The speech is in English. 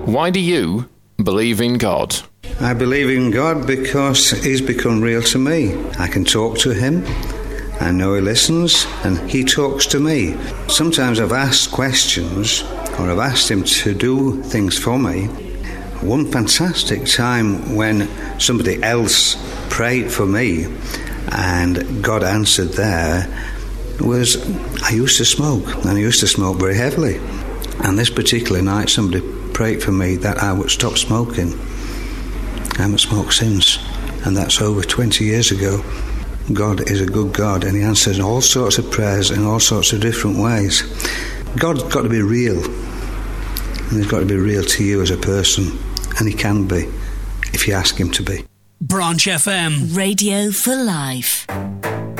Why do you believe in God? I believe in God because He's become real to me. I can talk to Him. I know He listens and He talks to me. Sometimes I've asked questions or I've asked Him to do things for me. One fantastic time when somebody else prayed for me and God answered there was, I used to smoke, and I used to smoke very heavily. And this particular night somebody prayed for me that I would stop smoking. I haven't smoked since, and that's over 20 years ago. God is a good God, and He answers all sorts of prayers in all sorts of different ways. God's got to be real, and He's got to be real to you as a person, and He can be if you ask Him to be. Branch FM. Radio for life.